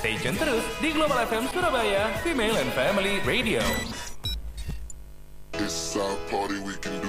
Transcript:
Stay tune terus di Global FM Surabaya, Female and Family Radio. It's our party, we can do